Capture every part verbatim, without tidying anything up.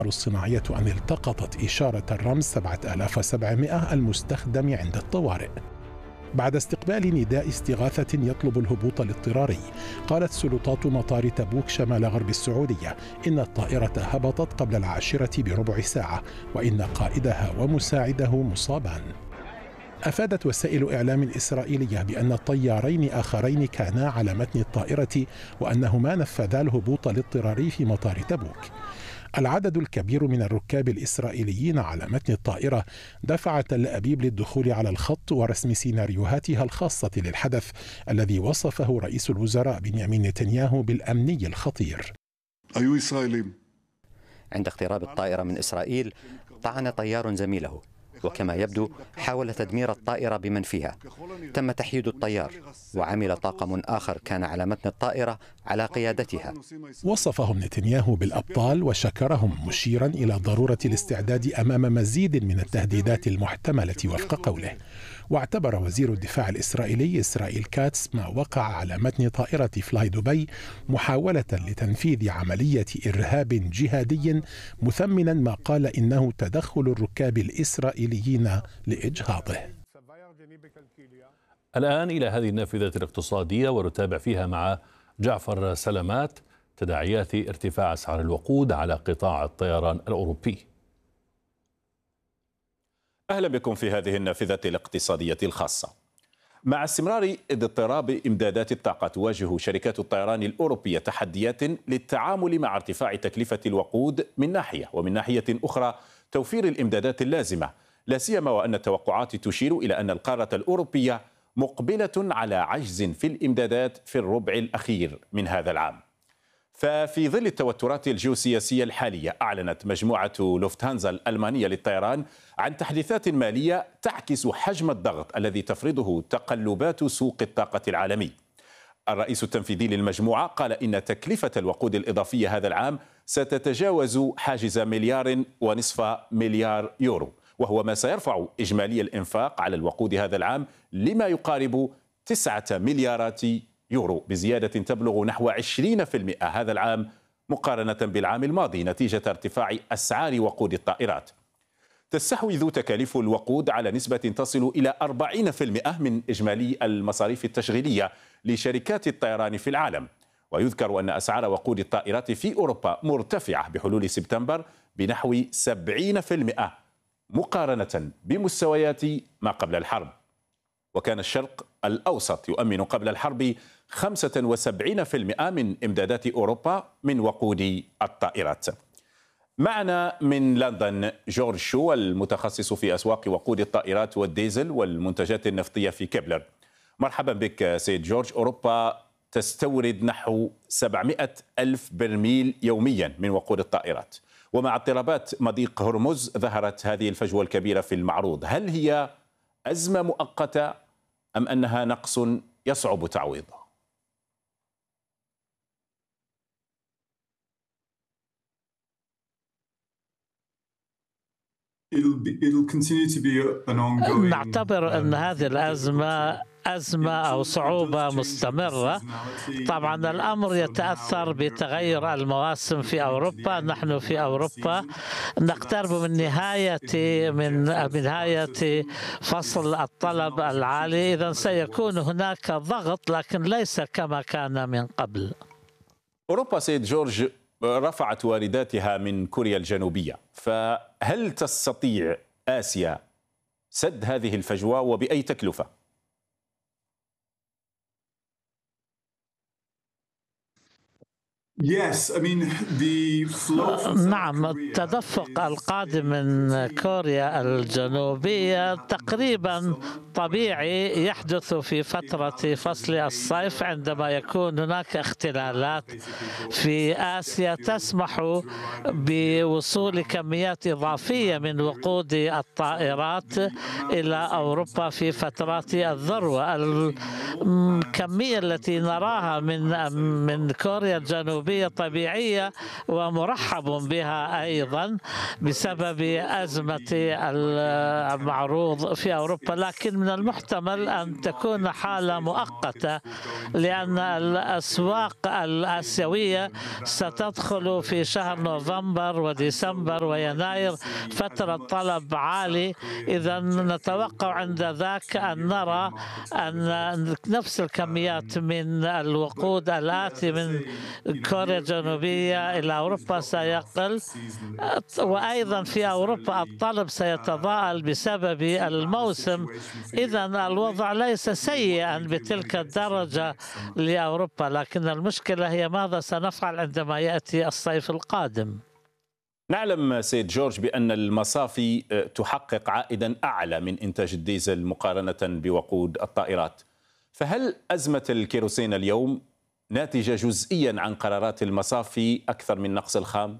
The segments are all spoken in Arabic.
الصناعية أن التقطت إشارة الرمز سبعة آلاف وسبعمائة المستخدم عند الطوارئ. بعد استقبال نداء استغاثة يطلب الهبوط الاضطراري، قالت سلطات مطار تبوك شمال غرب السعودية إن الطائرة هبطت قبل العاشرة بربع ساعة، وإن قائدها ومساعده مصابان. أفادت وسائل إعلام إسرائيلية بأن الطيارين آخرين كانا على متن الطائرة، وأنهما نفذا الهبوط الاضطراري في مطار تبوك. العدد الكبير من الركاب الإسرائيليين على متن الطائرة دفع تل أبيب للدخول على الخط ورسم سيناريوهاتها الخاصة للحدث الذي وصفه رئيس الوزراء بنيامين نتنياهو بالأمني الخطير. أيها إسرائيلي، عند اقتراب الطائرة من إسرائيل طعن طيار زميله، وكما يبدو حاول تدمير الطائرة بمن فيها. تم تحييد الطيار، وعمل طاقم آخر كان على متن الطائرة على قيادتها. وصفهم نتنياهو بالأبطال وشكرهم، مشيرا إلى ضرورة الاستعداد أمام مزيد من التهديدات المحتملة وفق قوله. واعتبر وزير الدفاع الإسرائيلي إسرائيل كاتس ما وقع على متن طائرة فلاي دبي محاولة لتنفيذ عملية إرهاب جهادي، مثمنا ما قال إنه تدخل الركاب الإسرائيليين لإجهاضه. الآن إلى هذه النافذة الاقتصادية ونتابع فيها مع جعفر سلامات تداعيات ارتفاع أسعار الوقود على قطاع الطيران الأوروبي. أهلا بكم في هذه النافذة الاقتصادية الخاصة. مع استمرار اضطراب إمدادات الطاقة، تواجه شركات الطيران الأوروبية تحديات للتعامل مع ارتفاع تكلفة الوقود من ناحية، ومن ناحية أخرى توفير الإمدادات اللازمة، لا سيما وأن التوقعات تشير إلى أن القارة الأوروبية مقبلة على عجز في الإمدادات في الربع الأخير من هذا العام. ففي ظل التوترات الجيوسياسية الحالية، أعلنت مجموعة لوفتهانزا الألمانية للطيران عن تحديثات مالية تعكس حجم الضغط الذي تفرضه تقلبات سوق الطاقة العالمي. الرئيس التنفيذي للمجموعة قال إن تكلفة الوقود الإضافية هذا العام ستتجاوز حاجز مليار ونصف مليار يورو، وهو ما سيرفع إجمالي الإنفاق على الوقود هذا العام لما يقارب تسعة مليارات يورو، بزيادة تبلغ نحو عشرين بالمئة هذا العام مقارنة بالعام الماضي، نتيجة ارتفاع أسعار وقود الطائرات. تستحوذ تكاليف الوقود على نسبة تصل إلى أربعين بالمئة من إجمالي المصاريف التشغيلية لشركات الطيران في العالم. ويذكر أن أسعار وقود الطائرات في أوروبا مرتفعة بحلول سبتمبر بنحو سبعين بالمئة مقارنة بمستويات ما قبل الحرب. وكان الشرق الأوسط يؤمن قبل الحرب خمسة وسبعين بالمئة من إمدادات أوروبا من وقود الطائرات. معنا من لندن جورج شو، المتخصص في أسواق وقود الطائرات والديزل والمنتجات النفطية في كيبلر. مرحبا بك سيد جورج. أوروبا تستورد نحو سبعمائة ألف برميل يوميا من وقود الطائرات، ومع اضطرابات مضيق هرمز ظهرت هذه الفجوة الكبيرة في المعروض. هل هي أزمة مؤقتة أم أنها نقص يصعب تعويضه؟ نعتبر أن هذه الأزمة أزمة أو صعوبة مستمرة. طبعا الأمر يتأثر بتغير المواسم في أوروبا. نحن في أوروبا نقترب من نهاية من نهاية فصل الطلب العالي، إذن سيكون هناك ضغط لكن ليس كما كان من قبل. أوروبا سيد جورج رفعت وارداتها من كوريا الجنوبية، فهل تستطيع آسيا سد هذه الفجوة وبأي تكلفة؟ نعم، التدفق القادم من كوريا الجنوبية تقريبا طبيعي، يحدث في فترة فصل الصيف عندما يكون هناك اختلالات في آسيا تسمح بوصول كميات إضافية من وقود الطائرات إلى أوروبا في فترات الذروة. الكمية التي نراها من من كوريا الجنوبية الجنوبية طبيعية ومرحب بها أيضا بسبب أزمة المعروض في أوروبا، لكن من المحتمل أن تكون حالة مؤقتة لأن الأسواق الآسيوية ستدخل في شهر نوفمبر وديسمبر ويناير فترة طلب عالي. إذا نتوقع عند ذاك أن نرى أن نفس الكميات من الوقود الآتي من كوريا الجنوبية إلى أوروبا سيقل، وأيضا في أوروبا الطلب سيتضاءل بسبب الموسم. إذا الوضع ليس سيئا بتلك الدرجة لأوروبا، لكن المشكلة هي ماذا سنفعل عندما يأتي الصيف القادم. نعلم سيد جورج بأن المصافي تحقق عائدا أعلى من إنتاج الديزل مقارنة بوقود الطائرات، فهل أزمة الكيروسين اليوم ناتجة جزئيا عن قرارات المصافي أكثر من نقص الخام؟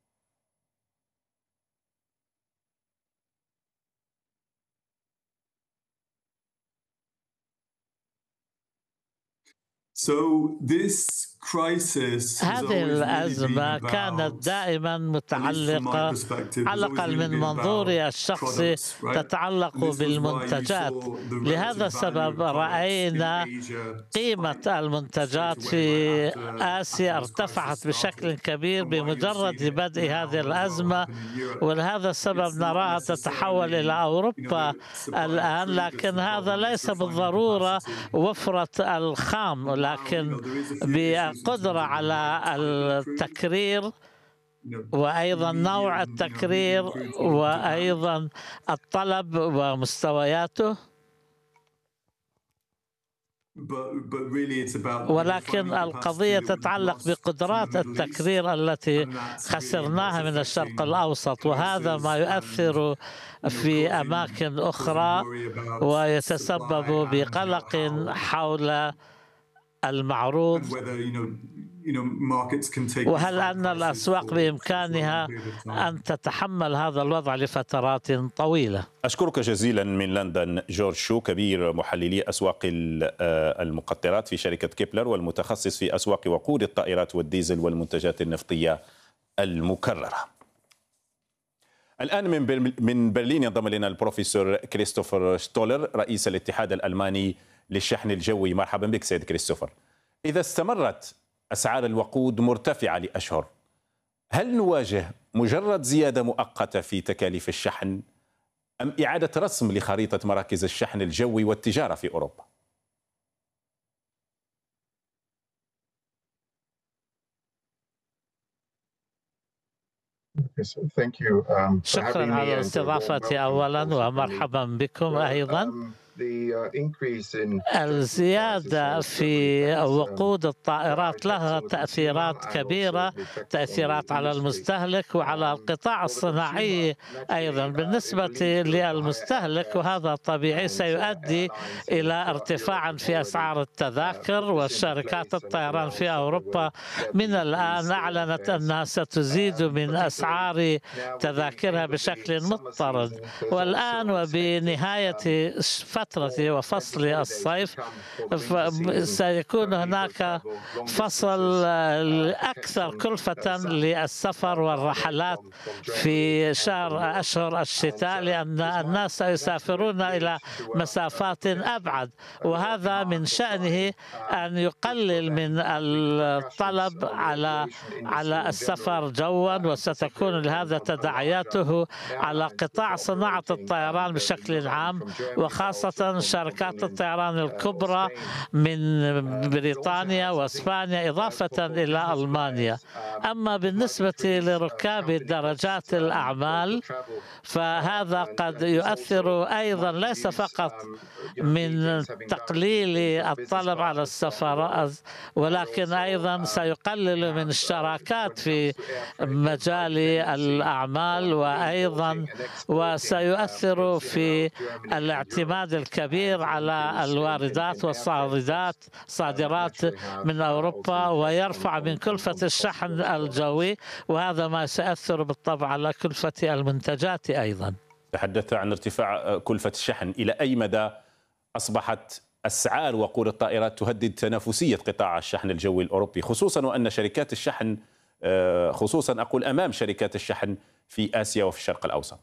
هذه الأزمة كانت دائما متعلقة على الأقل من منظوري الشخصي تتعلق بالمنتجات. لهذا السبب رأينا قيمة المنتجات في آسيا ارتفعت بشكل كبير بمجرد بدء هذه الأزمة، ولهذا السبب نراها تتحول إلى أوروبا الآن. لكن هذا ليس بالضرورة وفرة الخام، لكن بالقدرة على التكرير وأيضا نوع التكرير وأيضا الطلب ومستوياته. ولكن القضية تتعلق بقدرات التكرير التي خسرناها من الشرق الأوسط، وهذا ما يؤثر في أماكن أخرى ويتسبب بقلق حول المعروض، وهل أن الأسواق بإمكانها أن تتحمل هذا الوضع لفترات طويلة. أشكرك جزيلا من لندن جورج شو، كبير محللي أسواق المقطرات في شركة كيبلر والمتخصص في أسواق وقود الطائرات والديزل والمنتجات النفطية المكررة. الآن من من برلين ينضم إلينا البروفيسور كريستوفر شتولر رئيس الاتحاد الألماني للشحن الجوي. مرحبا بك سيد كريستوفر. إذا استمرت أسعار الوقود مرتفعة لأشهر، هل نواجه مجرد زيادة مؤقتة في تكاليف الشحن أم إعادة رسم لخريطة مراكز الشحن الجوي والتجارة في أوروبا؟ شكرا على استضافتي أولا، ومرحبا بكم أيضا. الزيادة في وقود الطائرات لها تأثيرات كبيرة، تأثيرات على المستهلك وعلى القطاع الصناعي أيضا. بالنسبة للمستهلك وهذا طبيعي سيؤدي إلى ارتفاع في أسعار التذاكر، والشركات الطيران في أوروبا من الآن أعلنت أنها ستزيد من أسعار تذاكرها بشكل مضطرد. والآن وبنهاية فترة وفصل الصيف سيكون هناك فصل أكثر كلفة للسفر والرحلات في شهر أشهر الشتاء، لأن الناس سيسافرون إلى مسافات أبعد، وهذا من شأنه أن يقلل من الطلب على على السفر جوا، وستكون لهذا تداعياته على قطاع صناعة الطيران بشكل عام، وخاصة شركات الطيران الكبرى من بريطانيا واسبانيا إضافة إلى ألمانيا. أما بالنسبة لركاب درجات الأعمال فهذا قد يؤثر أيضا ليس فقط من تقليل الطلب على السفر، ولكن أيضا سيقلل من الشراكات في مجال الأعمال، وأيضا وسيؤثر في الاعتماد الكبير على الواردات والصادرات صادرات من أوروبا، ويرفع من كلفة الشحن الجوي، وهذا ما سيؤثر بالطبع على كلفة المنتجات أيضا. تحدث عن ارتفاع كلفة الشحن، إلى أي مدى أصبحت أسعار وقود الطائرات تهدد تنافسية قطاع الشحن الجوي الأوروبي، خصوصا وأن شركات الشحن خصوصا أقول أمام شركات الشحن في آسيا وفي الشرق الأوسط.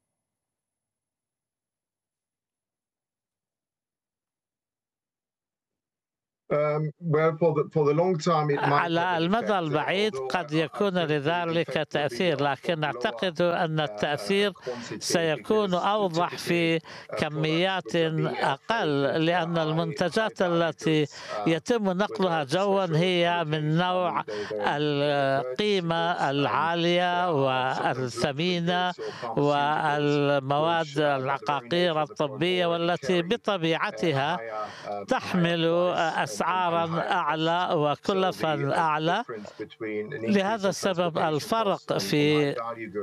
على المدى البعيد قد يكون لذلك تأثير، لكن أعتقد أن التأثير سيكون أوضح في كميات أقل، لأن المنتجات التي يتم نقلها جوا هي من نوع القيمة العالية والثمينة والمواد العقاقير الطبية، والتي بطبيعتها تحمل أسعارا أعلى وكلفا أعلى. لهذا السبب الفرق في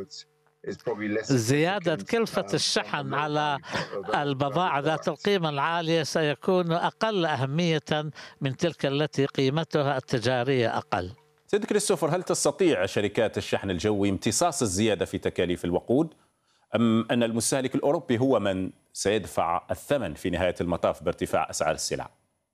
زيادة كلفة الشحن على البضائع ذات القيمة العالية سيكون أقل أهمية من تلك التي قيمتها التجارية أقل. سيد كريستوفر، هل تستطيع شركات الشحن الجوي امتصاص الزيادة في تكاليف الوقود، أم أن المستهلك الأوروبي هو من سيدفع الثمن في نهاية المطاف بارتفاع أسعار السلع؟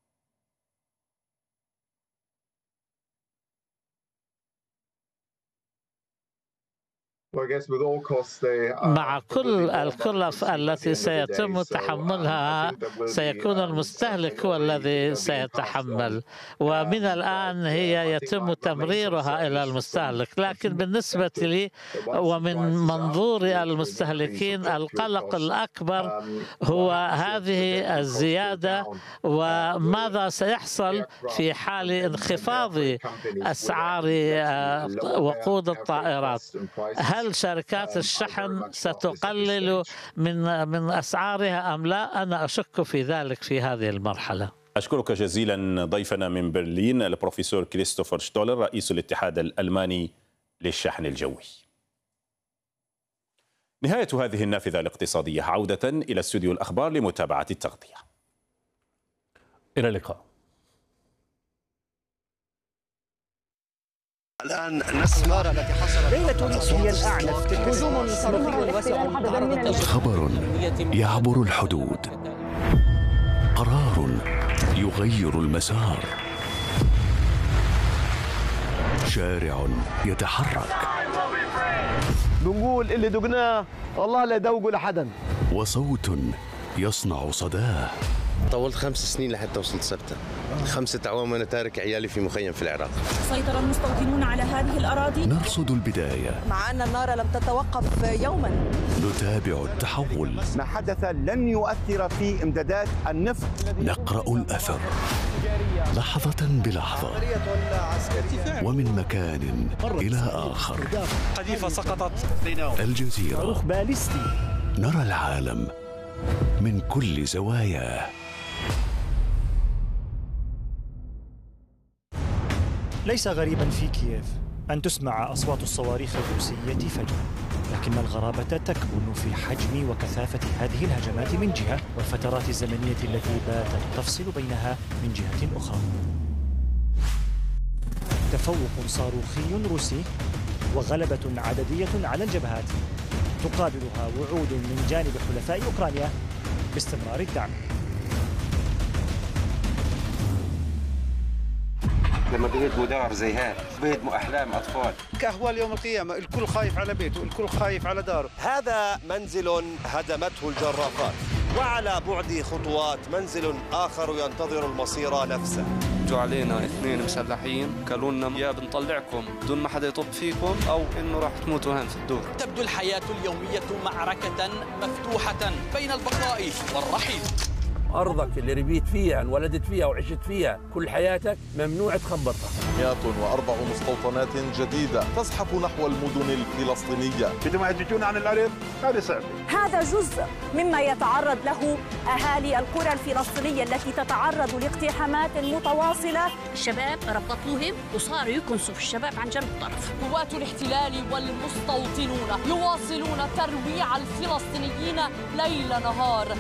مع كل الكلف التي سيتم تحملها سيكون المستهلك هو الذي سيتحمل، ومن الآن هي يتم تمريرها إلى المستهلك. لكن بالنسبة لي ومن منظور المستهلكين القلق الأكبر هو هذه الزيادة، وماذا سيحصل في حال انخفاض أسعار وقود الطائرات. هل شركات الشحن ستقلل من من أسعارها أم لا؟ أنا أشك في ذلك في هذه المرحلة. أشكرك جزيلا ضيفنا من برلين البروفيسور كريستوفر شتولر رئيس الاتحاد الألماني للشحن الجوي. نهاية هذه النافذة الاقتصادية، عودة إلى استوديو الأخبار لمتابعة التغطية. إلى اللقاء. الآن نسمع التي حصلت ليلة هي الأعنف هجوم صاروخي واسع. خبر يعبر الحدود، قرار يغير المسار، شارع يتحرك. بنقول اللي دقناه والله لا يدوقوا لحدا، وصوت يصنع صداه. طولت خمس سنين لحتى وصلت سبتة، خمسة أعوام وأنا تارك عيالي في مخيم في العراق. سيطر المستوطنون على هذه الأراضي. نرصد البداية مع أن النار لم تتوقف يوما. نتابع التحول. ما حدث لن يؤثر في إمدادات النفط. نقرأ الأثر لحظة بلحظة ومن مكان إلى آخر. قذيفة سقطت. الجزيرة. صاروخ باليستي. نرى العالم من كل زواياه. ليس غريبا في كييف أن تسمع أصوات الصواريخ الروسية فجأة، لكن الغرابة تكمن في حجم وكثافة هذه الهجمات من جهة، والفترات الزمنية التي باتت تفصل بينها من جهة أخرى. تفوق صاروخي روسي وغلبة عددية على الجبهات تقابلها وعود من جانب حلفاء أوكرانيا باستمرار الدعم. لما بيهدموا دار زي هذا بيهدموا أحلام أطفال. كأهوال يوم القيامة، الكل خايف على بيته، الكل خايف على داره. هذا منزل هدمته الجرافات، وعلى بعد خطوات منزل آخر ينتظر المصير نفسه. جو علينا اثنين مسلحين قالوا لنا يا بنطلعكم بدون ما حدا يطب فيكم او انه راح تموتوا هان في الدور. تبدو الحياة اليومية معركة مفتوحة بين البقاء والرحيل. أرضك اللي ربيت فيها انولدت فيها وعشت فيها كل حياتك ممنوع تخبطها. مئة وأربع مستوطنات جديدة تزحف نحو المدن الفلسطينية. بدهم يهججون عن الأرض، هذا صعب. هذا جزء مما يتعرض له أهالي القرى الفلسطينية التي تتعرض لاقتحامات متواصلة. الشباب ربطوهم وصاروا يكنسوا في الشباب عن جنب الطرف. قوات الاحتلال والمستوطنون يواصلون ترويع الفلسطينيين ليل نهار.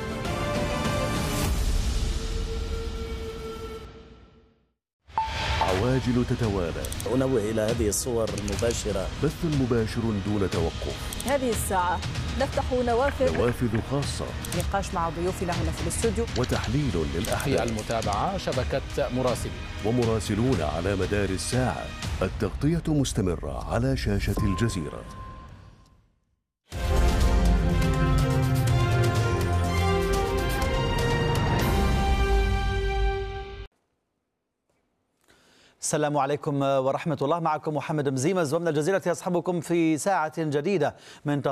عواجل تتوالى. أنوه إلى هذه الصور المباشرة. بث مباشر دون توقف. هذه الساعة نفتح نوافذ نوافذ خاصة، نقاش مع ضيوفنا هنا في الاستوديو، وتحليل للأحداث، المتابعة شبكة مراسلين ومراسلون على مدار الساعة. التغطية مستمرة على شاشة الجزيرة. السلام عليكم ورحمة الله. معكم محمد مزيمز، ومن الجزيرة يصحبكم في ساعة جديدة من